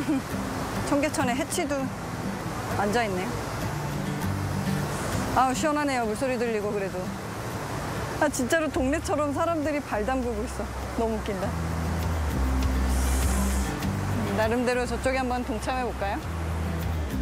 청계천에 해치도 앉아있네요. 아우, 시원하네요. 물소리 들리고 그래도. 아, 진짜로 동네처럼 사람들이 발 담그고 있어. 너무 웃긴다. 나름대로 저쪽에 한번 동참해 볼까요?